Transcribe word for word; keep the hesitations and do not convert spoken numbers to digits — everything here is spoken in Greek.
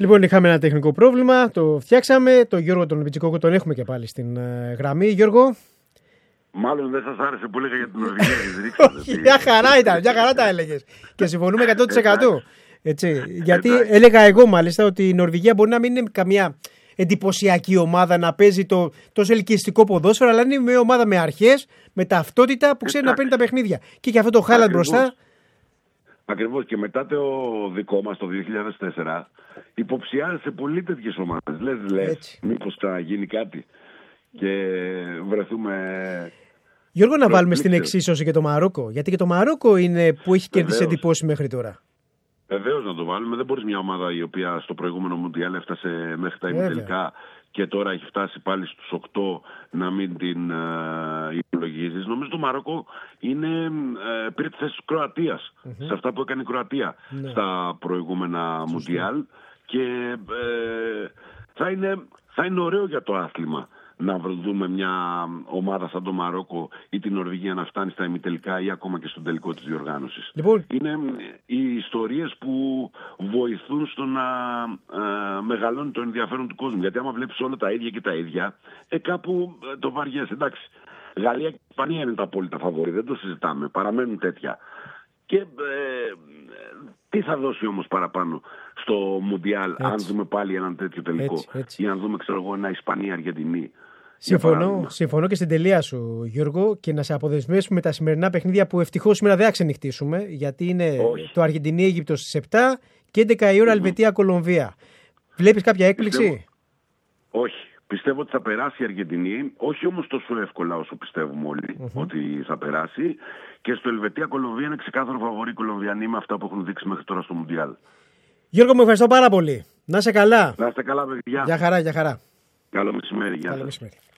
Λοιπόν, είχαμε ένα τεχνικό πρόβλημα, το φτιάξαμε. Το Γιώργο τον Πιτσικόκο τον έχουμε και πάλι στην uh, γραμμή. Γιώργο. Μάλλον δεν σας άρεσε που έλεγα για την Νορβηγία. Όχι, μια χαρά ήταν, μια χαρά τα έλεγες. Και συμφωνούμε εκατό τοις εκατό. Έτσι, γιατί έλεγα εγώ μάλιστα ότι η Νορβηγία μπορεί να μην είναι καμία εντυπωσιακή ομάδα να παίζει το τόσο ελκυστικό ποδόσφαιρο, αλλά είναι μια ομάδα με αρχές, με ταυτότητα που ξέρει να παίρνει τα παιχνίδια. Και και αυτό το Χάλαντ μπροστά. Ακριβώς, και μετά το δικό μας το δύο χιλιάδες τέσσερα υποψιάζεσαι πολύ τέτοιες ομάδες. Λες, λες, μήπως θα γίνει κάτι και βρεθούμε... Γιώργο, να βάλουμε στην εξίσωση και το Μαρόκο, γιατί και το Μαρόκο είναι που έχει κερδίσει εντυπώσεις μέχρι τώρα. Βεβαίως να το βάλουμε. Δεν μπορείς μια ομάδα η οποία στο προηγούμενο Μουντιάλ έφτασε μέχρι τα ημιτελικά και τώρα έχει φτάσει πάλι στους οκτώ να μην την uh, υπολογίζεις. Νομίζω το Μαρόκο είναι, uh, πήρε τη θέση της Κροατίας mm-hmm. σε αυτά που έκανε η Κροατία mm-hmm. στα προηγούμενα Μουντιάλ και uh, θα, είναι, θα είναι ωραίο για το άθλημα να δούμε μια ομάδα σαν το Μαρόκο ή την Νορβηγία να φτάνει στα ημιτελικά ή ακόμα και στον τελικό της διοργάνωσης. Λοιπόν. Είναι οι ιστορίες που βοηθούν στο να ε, μεγαλώνει το ενδιαφέρον του κόσμου. Γιατί άμα βλέπεις όλα τα ίδια και τα ίδια, ε, κάπου ε, το βαριέσαι. Εντάξει, Γαλλία και Ισπανία είναι τα απόλυτα φαβορί, δεν το συζητάμε, παραμένουν τέτοια. Και ε, τι θα δώσει όμως παραπάνω στο Μουντιάλ, αν δούμε πάλι έναν τέτοιο τελικό, έτσι, έτσι. Ή αν δούμε, ξέρω εγώ, ένα Ισπανία-Αργεντινή. Συμφωνώ, συμφωνώ και στην τελεία σου, Γιώργο, και να σε αποδεσμεύσουμε με τα σημερινά παιχνίδια που ευτυχώς σήμερα δεν θα ξενυχτήσουμε, γιατί είναι Όχι. το Αργεντινή-Αίγυπτος στις επτά και έντεκα η ώρα Ελβετία-Κολομβία. Βλέπεις κάποια έκπληξη? Πιστεύω... Όχι. Πιστεύω ότι θα περάσει η Αργεντινή, όχι όμως τόσο εύκολα όσο πιστεύουμε όλοι mm-hmm. ότι θα περάσει. Και στο Ελβετία-Κολομβία είναι ξεκάθαρο φαβορί Κολομβιανοί με αυτά που έχουν δείξει μέχρι τώρα στο Μουντιάλ. Γιώργο, μου ευχαριστώ πάρα πολύ. Να είσαι καλά. Να είστε καλά, παιδιά. Γεια χαρά, γεια χαρά. Καλό μεσημέρι. Γεια Καλό μεσημέρι.